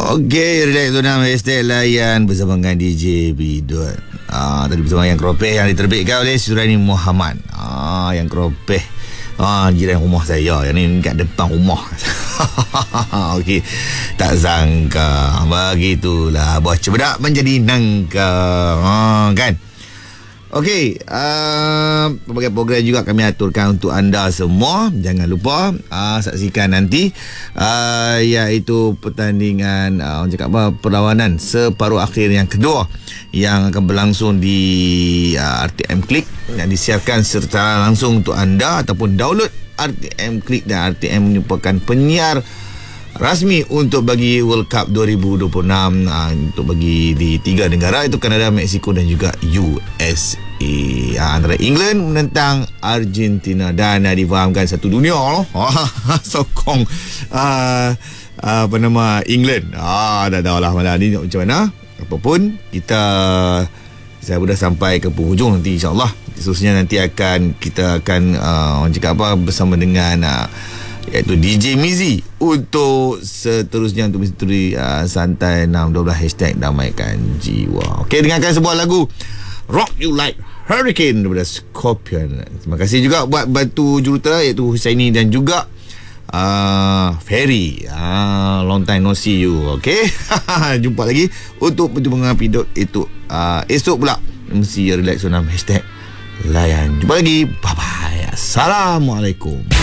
Okey, relax zona hashtag layan bersama dengan DJ Bidut. Tadi bersama yang Keropeh yang diterbitkan oleh Surani Muhammad. Yang Keropeh, jiran rumah saya. Yang ni kat depan rumah. Okey, tak sangka begitulah bos cebedak menjadi nangka. Kan? Okey, pelbagai program juga kami aturkan untuk anda semua. Jangan lupa saksikan nanti iaitu pertandingan perlawanan separuh akhir yang kedua yang akan berlangsung di RTM Klik yang disiarkan secara langsung untuk anda, ataupun download RTM Klik. Dan RTM merupakan penyiar rasmi untuk bagi World Cup 2026 untuk bagi di 3 negara, itu Kanada, Mexico dan juga USA. Antara England menentang Argentina, dan difahamkan satu dunia sokong England. Dah tahulah malam ni macam mana. Apapun, saya sudah sampai ke penghujung nanti, insyaAllah. Khususnya nanti kita akan bersama dengan iaitu DJ Mizi untuk seterusnya untuk misteri santai 612 hashtag damaikan jiwa. Okey, dengarkan sebuah lagu Rock You Like Hurricane daripada Scorpion. Terima kasih juga buat bantu jurutera iaitu Husaini dan juga Ferry. Long time no see you. Okey. Jumpa lagi untuk perjumpaan Pidot itu esok pula. Mesti relax 6 hashtag layan. Jumpa lagi. Bye bye. Assalamualaikum.